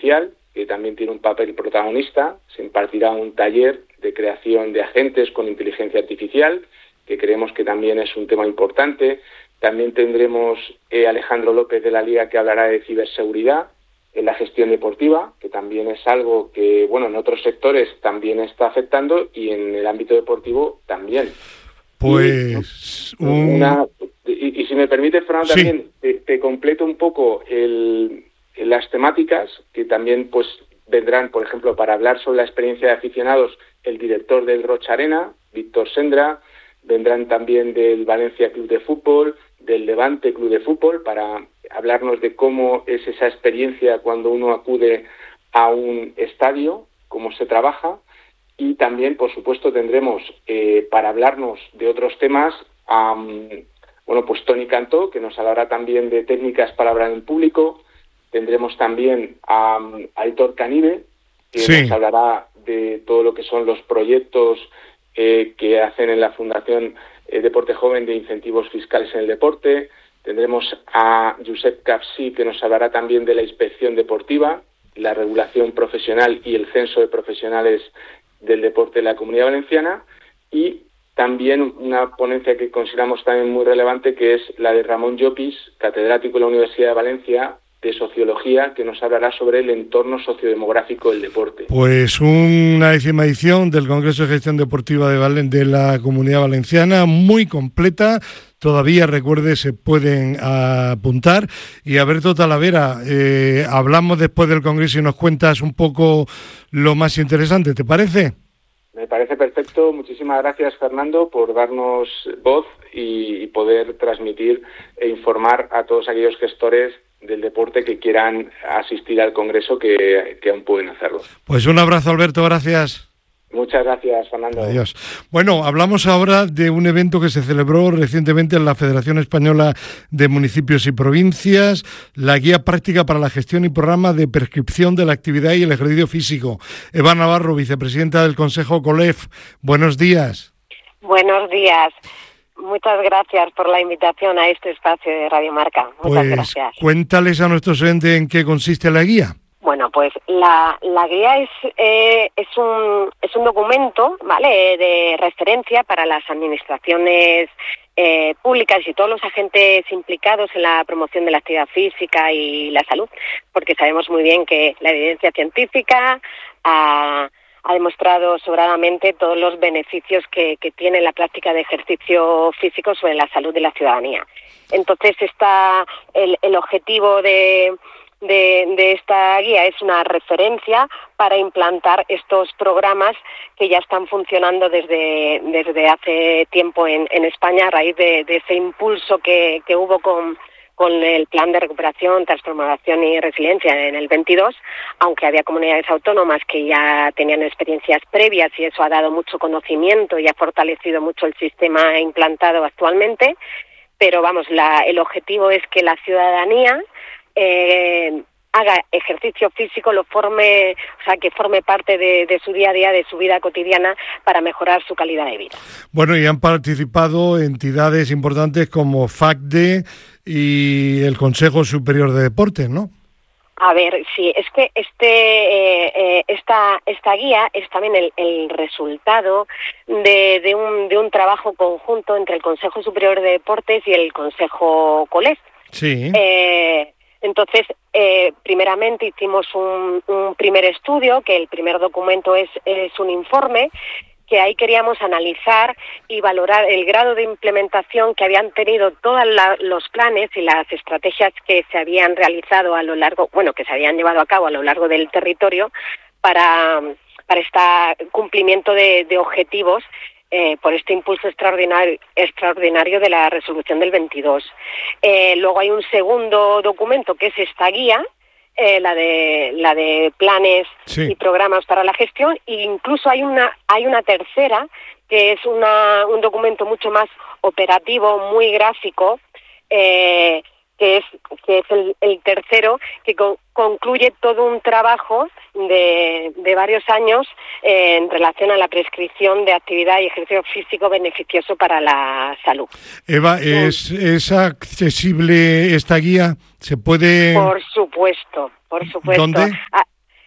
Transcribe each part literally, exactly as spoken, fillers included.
social, que también tiene un papel protagonista. Se impartirá un taller de creación de agentes con inteligencia artificial, que creemos que también es un tema importante. También tendremos eh, Alejandro López de la Liga, que hablará de ciberseguridad en la gestión deportiva, que también es algo que, bueno, en otros sectores también está afectando y en el ámbito deportivo también. Pues y, un... una, y, y si me permite, Fernando, sí. también te, te completo un poco el, las temáticas que también pues vendrán, por ejemplo, para hablar sobre la experiencia de aficionados, el director del Rocha Arena, Víctor Sendra. Vendrán también del Valencia Club de Fútbol, del Levante Club de Fútbol, para hablarnos de cómo es esa experiencia cuando uno acude a un estadio, cómo se trabaja. Y también, por supuesto, tendremos eh, para hablarnos de otros temas, um, bueno, pues Toni Cantó, que nos hablará también de técnicas para hablar en público. Tendremos también a, um, a Aitor Canive, que sí. nos hablará de todo lo que son los proyectos eh, que hacen en la Fundación eh, Deporte Joven de incentivos fiscales en el deporte. Tendremos a Josep Capsí, que nos hablará también de la inspección deportiva, la regulación profesional y el censo de profesionales del deporte de la Comunidad Valenciana, y también una ponencia que consideramos también muy relevante, que es la de Ramón Llopis, catedrático de la Universidad de Valencia de Sociología, que nos hablará sobre el entorno sociodemográfico del deporte. Pues una décima edición del Congreso de Gestión Deportiva de, Valen- de la Comunidad Valenciana, muy completa. Todavía, recuerde, se pueden apuntar. Y Alberto Talavera, eh, hablamos después del Congreso y nos cuentas un poco lo más interesante, ¿te parece? Me parece perfecto. Muchísimas gracias, Fernando, por darnos voz y, y poder transmitir e informar a todos aquellos gestores del deporte que quieran asistir al Congreso, que, que aún pueden hacerlo. Pues un abrazo, Alberto, gracias. Muchas gracias, Fernando. Adiós. Bueno, hablamos ahora de un evento que se celebró recientemente en la Federación Española de Municipios y Provincias, la Guía Práctica para la Gestión y Programa de Prescripción de la Actividad y el Ejercicio Físico. Eva Navarro, vicepresidenta del Consejo COLEF, buenos días. Buenos días. Muchas gracias por la invitación a este espacio de Radio Marca. Muchas pues, gracias. Cuéntales a nuestros oyentes en qué consiste la guía. Bueno, pues la, la guía es eh, es un es un documento, ¿vale?, de referencia para las administraciones eh, públicas y todos los agentes implicados en la promoción de la actividad física y la salud, porque sabemos muy bien que la evidencia científica ha ha demostrado sobradamente todos los beneficios que, que tiene la práctica de ejercicio físico sobre la salud de la ciudadanía. Entonces, está el, el objetivo de, de, de esta guía es una referencia para implantar estos programas que ya están funcionando desde, desde hace tiempo en, en España, a raíz de, de ese impulso que, que hubo con con el Plan de Recuperación, Transformación y Resiliencia en el veintidós, aunque había comunidades autónomas que ya tenían experiencias previas y eso ha dado mucho conocimiento y ha fortalecido mucho el sistema implantado actualmente, pero vamos, la, el objetivo es que la ciudadanía eh, haga ejercicio físico, lo forme, o sea, que forme parte de, de su día a día, de su vida cotidiana, para mejorar su calidad de vida. Bueno, y han participado entidades importantes como FACDE y el Consejo Superior de Deportes, ¿no? A ver, sí, es que este eh, eh, esta esta guía es también el, el resultado de, de un de un trabajo conjunto entre el Consejo Superior de Deportes y el Consejo COLEF. Sí. Eh, entonces, eh, primeramente hicimos un, un primer estudio, que el primer documento es es un informe, que ahí queríamos analizar y valorar el grado de implementación que habían tenido todos los planes y las estrategias que se habían realizado a lo largo, bueno, que se habían llevado a cabo a lo largo del territorio para, para este cumplimiento de, de objetivos eh, por este impulso extraordinario, extraordinario de la resolución del veintidós. Eh, luego hay un segundo documento que es esta guía, Eh, la de la de planes sí. y programas para la gestión, e incluso hay una hay una tercera que es una un documento mucho más operativo, muy gráfico, eh, que es que es el, el tercero, que con, concluye todo un trabajo de, de varios años eh, en relación a la prescripción de actividad y ejercicio físico beneficioso para la salud. Eva, ¿es, ¿es accesible esta guía? ¿Se puede...? Por supuesto, por supuesto. ¿Dónde? Ah,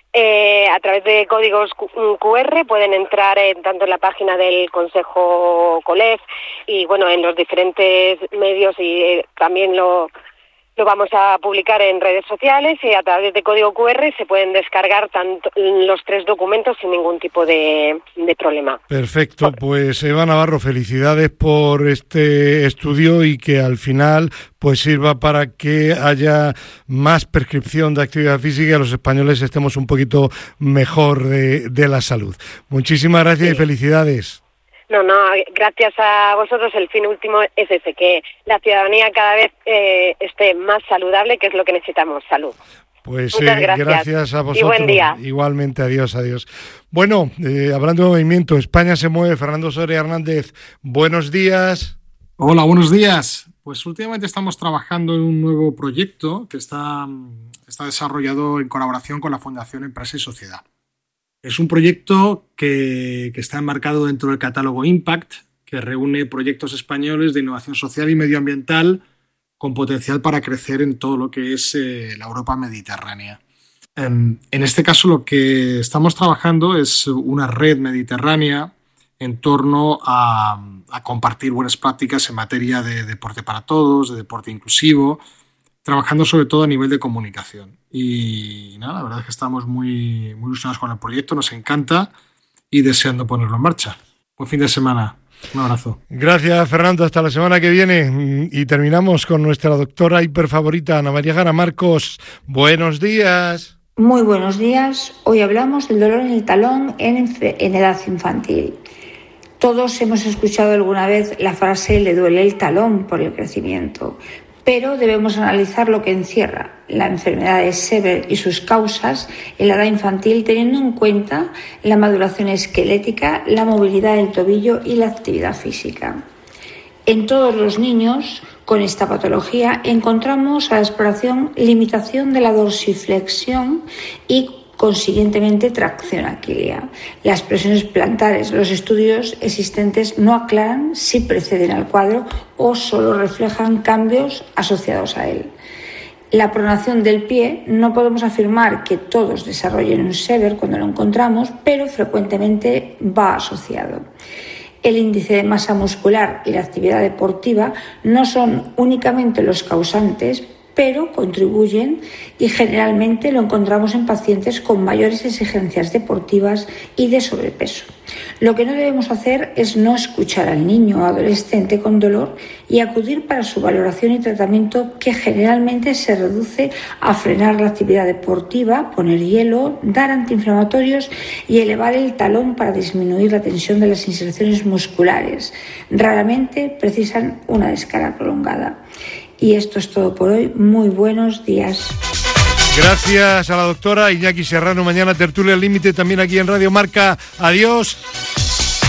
Eh, a través de códigos Q R pueden entrar en, tanto en la página del Consejo COLEF y bueno, en los diferentes medios, y eh, también lo, lo vamos a publicar en redes sociales, y a través de código Q R se pueden descargar tanto los tres documentos sin ningún tipo de, de problema. Perfecto, pues Eva Navarro, felicidades por este estudio y que al final pues sirva para que haya más prescripción de actividad física y los españoles estemos un poquito mejor de, de la salud. Muchísimas gracias sí. y felicidades. No, no, gracias a vosotros. El fin último es ese, que la ciudadanía cada vez eh, esté más saludable, que es lo que necesitamos, salud. Pues eh, gracias. gracias a vosotros. Y buen día. Igualmente, adiós, adiós. Bueno, eh, hablando de movimiento, España se mueve. Fernando Soria Hernández, buenos días. Hola, buenos días. Pues últimamente estamos trabajando en un nuevo proyecto que está, está desarrollado en colaboración con la Fundación Empresa y Sociedad. Es un proyecto que, que está enmarcado dentro del catálogo Impact, que reúne proyectos españoles de innovación social y medioambiental con potencial para crecer en todo lo que es eh, la Europa mediterránea. En, en este caso, lo que estamos trabajando es una red mediterránea en torno a, a compartir buenas prácticas en materia de deporte para todos, de deporte inclusivo, trabajando sobre todo a nivel de comunicación. Y nada, la verdad es que estamos muy, muy ilusionados con el proyecto, nos encanta y deseando ponerlo en marcha. Buen fin de semana. Un abrazo. Gracias, Fernando. Hasta la semana que viene. Y terminamos con nuestra doctora hiperfavorita, Ana María Jara Marcos. Buenos días. Muy buenos días. Hoy hablamos del dolor en el talón en, en edad infantil. Todos hemos escuchado alguna vez la frase "le duele el talón" por el crecimiento, pero debemos analizar lo que encierra la enfermedad de Sever y sus causas en la edad infantil, teniendo en cuenta la maduración esquelética, la movilidad del tobillo y la actividad física. En todos los niños con esta patología encontramos a la exploración limitación de la dorsiflexión y consiguientemente tracción aquilea. Las presiones plantares, los estudios existentes no aclaran si preceden al cuadro o solo reflejan cambios asociados a él. La pronación del pie, no podemos afirmar que todos desarrollen un Sever cuando lo encontramos, pero frecuentemente va asociado. El índice de masa muscular y la actividad deportiva no son únicamente los causantes, pero contribuyen, y generalmente lo encontramos en pacientes con mayores exigencias deportivas y de sobrepeso. Lo que no debemos hacer es no escuchar al niño o adolescente con dolor y acudir para su valoración y tratamiento, que generalmente se reduce a frenar la actividad deportiva, poner hielo, dar antiinflamatorios y elevar el talón para disminuir la tensión de las inserciones musculares. Raramente precisan una descarga prolongada. Y esto es todo por hoy. Muy buenos días. Gracias a la doctora Iñaki Serrano. Mañana tertulia al límite también aquí en Radio Marca. Adiós.